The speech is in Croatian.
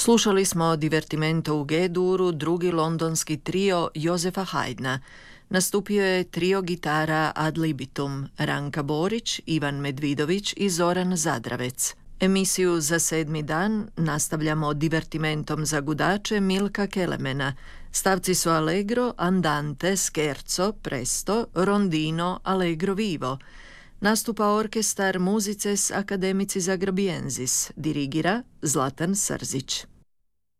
Slušali smo Divertimento u G-duru, drugi londonski trio Jozefa Haydna. Nastupio je trio gitara Ad libitum, Ranka Borić, Ivan Medvidović i Zoran Zadravec. Emisiju za 7. dan nastavljamo divertimentom za gudače Milka Kelemena. Stavci su Allegro, Andante, Scherzo, Presto, Rondino, Allegro vivo. Nastupa orkestar Musices Academici Zagrabiensis, dirigira Zlatan Srzić.